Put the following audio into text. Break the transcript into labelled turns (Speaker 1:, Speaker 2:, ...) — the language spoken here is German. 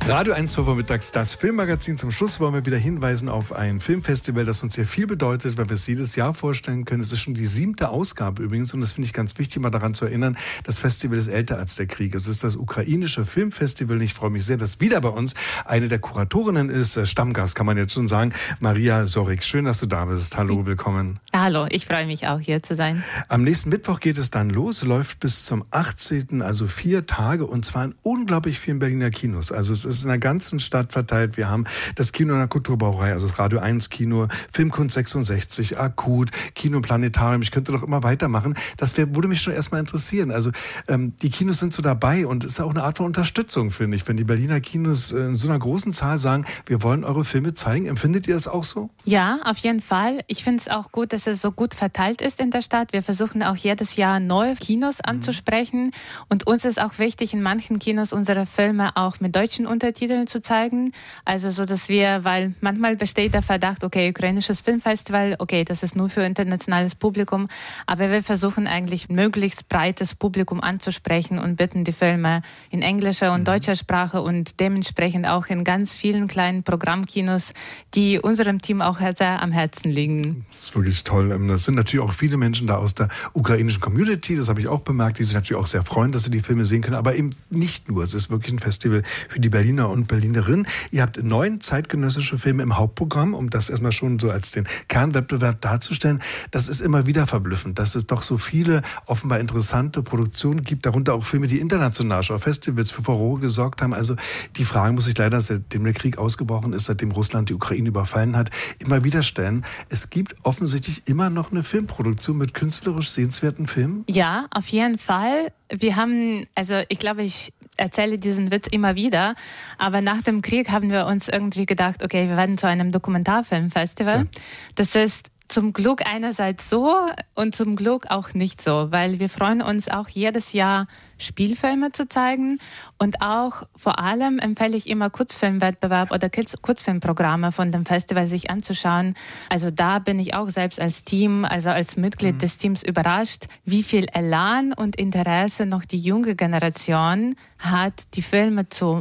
Speaker 1: Radio 1 zur Vormittags, das Filmmagazin. Zum Schluss wollen wir wieder hinweisen auf ein Filmfestival, das uns sehr viel bedeutet, weil wir es jedes Jahr vorstellen können. Es ist schon die 7. Ausgabe übrigens und das finde ich ganz wichtig, mal daran zu erinnern, das Festival ist älter als der Krieg. Es ist das ukrainische Filmfestival und ich freue mich sehr, dass wieder bei uns eine der Kuratorinnen ist, Stammgast kann man jetzt schon sagen, Maria Sorik. Schön, dass du da bist. Hallo, willkommen.
Speaker 2: Hallo, ich freue mich auch, hier zu sein.
Speaker 1: Am nächsten Mittwoch geht es dann los, läuft bis zum 18., also 4 Tage und zwar in unglaublich vielen Berliner Kinos. Also es ist in der ganzen Stadt verteilt. Wir haben das Kino in der Kulturbrauerei, also das Radio 1 Kino, Filmkunst 66, Akut, Kino Planetarium. Ich könnte doch immer weitermachen. Das würde mich schon erstmal interessieren. Also die Kinos sind so dabei und es ist auch eine Art von Unterstützung, finde ich. Wenn die Berliner Kinos in so einer großen Zahl sagen, wir wollen eure Filme zeigen. Empfindet ihr das auch so?
Speaker 2: Ja, auf jeden Fall. Ich finde es auch gut, dass es so gut verteilt ist in der Stadt. Wir versuchen auch jedes Jahr neue Kinos anzusprechen. Und uns ist auch wichtig, in manchen Kinos unsere Filme auch mit deutschen Untertiteln zu zeigen. Also so, dass wir, weil manchmal besteht der Verdacht, okay, ukrainisches Filmfestival, okay, das ist nur für internationales Publikum. Aber wir versuchen eigentlich möglichst breites Publikum anzusprechen und bitten die Filme in englischer und deutscher Sprache und dementsprechend auch in ganz vielen kleinen Programmkinos, die unserem Team auch sehr am Herzen liegen.
Speaker 1: Das ist wirklich toll. Das sind natürlich auch viele Menschen da aus der ukrainischen Community, das habe ich auch bemerkt, die sich natürlich auch sehr freuen, dass sie die Filme sehen können, aber eben nicht nur. Es ist wirklich ein Festival für die Berliner und Berlinerinnen. Ihr habt 9 zeitgenössische Filme im Hauptprogramm, um das erstmal schon so als den Kernwettbewerb darzustellen. Das ist immer wieder verblüffend, dass es doch so viele offenbar interessante Produktionen gibt, darunter auch Filme, die international schon auf Festivals für Furore gesorgt haben. Also die Fragen muss ich leider, seitdem der Krieg ausgebrochen ist, seitdem Russland die Ukraine überfallen hat, immer wieder stellen. Es gibt offensichtlich immer noch eine Filmproduktion mit künstlerisch sehenswerten Filmen?
Speaker 2: Ja, auf jeden Fall. Wir haben, also ich glaube, ich erzähle diesen Witz immer wieder, aber nach dem Krieg haben wir uns irgendwie gedacht, okay, wir werden zu einem Dokumentarfilmfestival. Ja. Das ist zum Glück einerseits so und zum Glück auch nicht so, weil wir freuen uns auch jedes Jahr Spielfilme zu zeigen und auch vor allem empfehle ich immer Kurzfilmwettbewerb oder Kurzfilmprogramme von dem Festival sich anzuschauen. Also da bin ich auch selbst als Team, also als Mitglied des Teams überrascht, wie viel Elan und Interesse noch die junge Generation hat, die Filme zu